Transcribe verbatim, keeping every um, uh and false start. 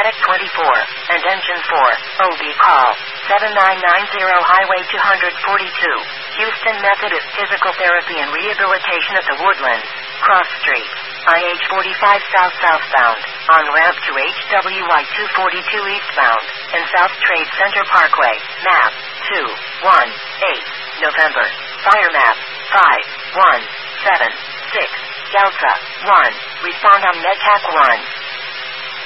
Medic twenty-four, and Engine four, O B call, seven nine nine zero Highway two forty-two, Houston Methodist Physical Therapy and Rehabilitation at the Woodlands, Cross Street, I H forty-five South southbound, on ramp to H W Y two forty-two eastbound, and South Trade Center Parkway, map, two one eight, November, fire map, five one seven six, Delta, one, respond on MedTac one.